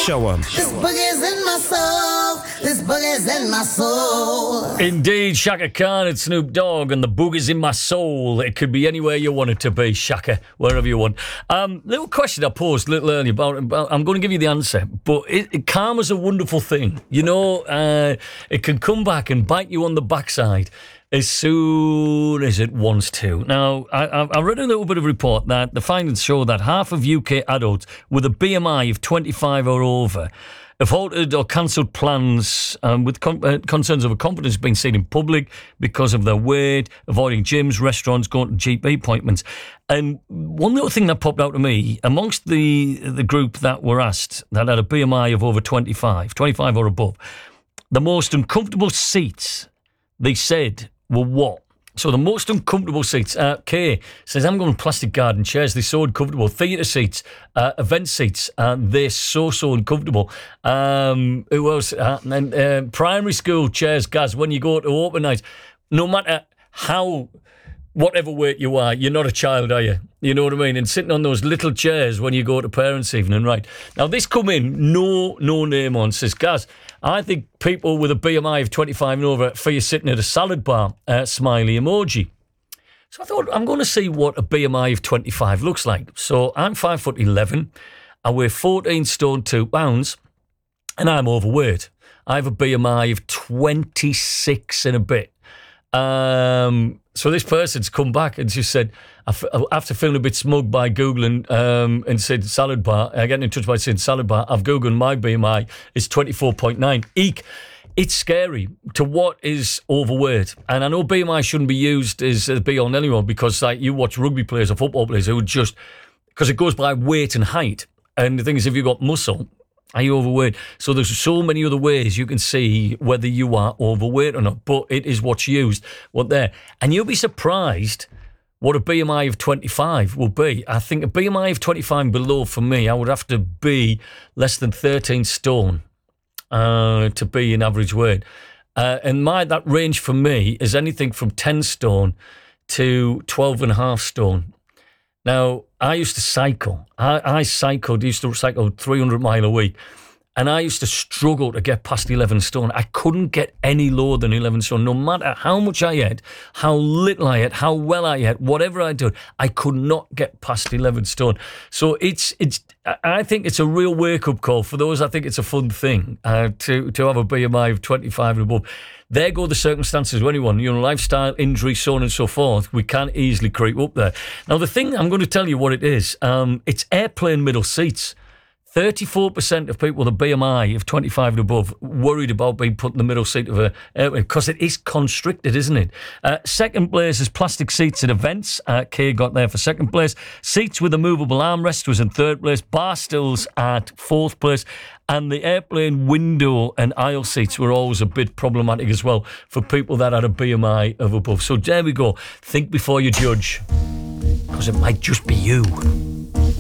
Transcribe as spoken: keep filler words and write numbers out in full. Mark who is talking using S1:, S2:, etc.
S1: Show 'em.
S2: This boogie's in my soul. This boogie's in my soul.
S3: Indeed, Shaka Khan and Snoop Dogg and the boogie's in my soul. It could be anywhere you want it to be, Shaka, wherever you want. Um, little question I posed a little earlier about, about I'm going to give you the answer, but it, it, karma's a wonderful thing. You know, uh, it can come back and bite you on the backside as soon as it wants to. Now, I, I read a little bit of a report that the findings show that half of U K adults with a B M I of twenty-five or over have halted or cancelled plans um, with con- uh, concerns over confidence being seen in public because of their weight, avoiding gyms, restaurants, going to G P appointments. And one little thing that popped out to me, amongst the the group that were asked that had a B M I of over twenty-five, twenty-five or above, the most uncomfortable seats, they said, were what? So the most uncomfortable seats, uh, Kay says, I'm going plastic garden chairs. They're so uncomfortable. Theatre seats, uh, event seats, uh, they're so, so uncomfortable. Um, who else? Uh, and uh, primary school chairs, Gaz, when you go to open night, no matter how, whatever weight you are, you're not a child, are you? You know what I mean? And sitting on those little chairs when you go to parents' evening, right? Now, this come in, no, no name on, says, Gaz, I think people with a B M I of twenty-five and over for you sitting at a salad bar, uh, smiley emoji. So I thought, I'm going to see what a B M I of twenty-five looks like. So I'm five foot eleven, I weigh fourteen stone two pounds, and I'm overweight. I have a B M I of twenty-six and a bit. Um, so this person's come back and she said, after feeling a bit smug by Googling um, and said salad bar, I get in touch by saying salad bar, I've Googled my B M I, it's twenty-four point nine. Eek. It's scary to what is overweight. And I know B M I shouldn't be used as a be on anyone because like you watch rugby players or football players who just, because it goes by weight and height. And the thing is, if you've got muscle, are you overweight? So there's so many other ways you can see whether you are overweight or not, but it is what's used, what there. And you'll be surprised what a B M I of twenty-five will be. I think a B M I of twenty-five and below for me, I would have to be less than thirteen stone uh, to be an average weight. Uh, and my that range for me is anything from ten stone to twelve and a half stone. Now, I used to cycle. I, I cycled, used to cycle three hundred mile a week. And I used to struggle to get past eleven stone. I couldn't get any lower than eleven stone. No matter how much I ate, how little I ate, how well I ate, whatever I did, I could not get past eleven stone. So it's, it's. I think it's a real wake-up call. For those, I think it's a fun thing uh, to, to have a B M I of twenty-five and above. There go the circumstances of anyone, you know, lifestyle, injury, so on and so forth. We can easily creep up there. Now, the thing, I'm going to tell you what it is. Um, it's airplane middle seats. thirty-four percent of people with a B M I of twenty-five and above worried about being put in the middle seat of a airplane because it is constricted, isn't it? Uh, second place is plastic seats at events. Uh, Kay got there for second place. Seats with a movable armrest was in third place. Bar stools at fourth place. And the airplane window and aisle seats were always a bit problematic as well for people that had a B M I of above. So there we go. Think before you judge, because it might just be you.